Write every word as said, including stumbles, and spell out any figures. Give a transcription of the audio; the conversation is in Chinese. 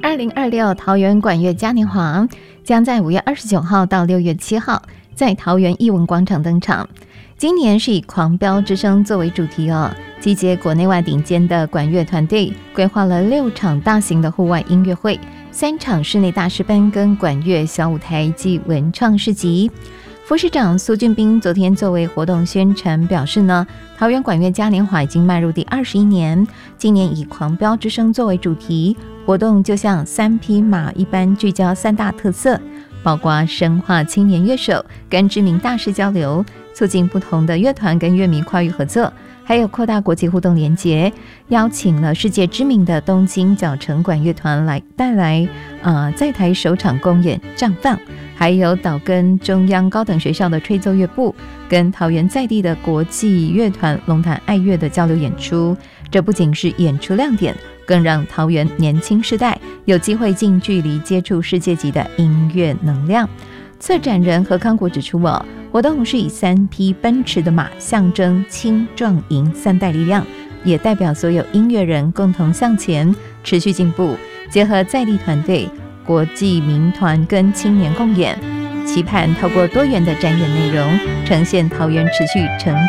二零二六桃园管乐嘉年华将在五月二十九号到六月七号在桃园艺文广场登场。今年是以狂飙之声作为主题哦，集结国内外顶尖的管乐团队，规划了六场大型的户外音乐会，三场室内大师班跟管乐小舞台及文创市集。副市长苏俊斌昨天作为活动宣传表示呢，桃园管乐嘉年华已经迈入第二十一年，今年以狂飙之声作为主题，活动就像三匹马一般，聚焦三大特色，包括深化青年乐手跟知名大师交流，促进不同的乐团跟乐迷跨域合作，还有扩大国际互动连结，邀请了世界知名的东京角城管乐团来带来呃在台首场公演绽放，还有岛根中央高等学校的吹奏乐部跟桃园在地的国际乐团龙潭爱乐的交流演出。这不仅是演出亮点，更让桃园年轻世代有机会近距离接触世界级的音乐能量。策展人何康国指出哦，活动是以三匹奔驰的马象征青壮银三代力量，也代表所有音乐人共同向前持续进步，结合在地团队、国际民团跟青年共演，期盼透过多元的展演内容，呈现桃园持续成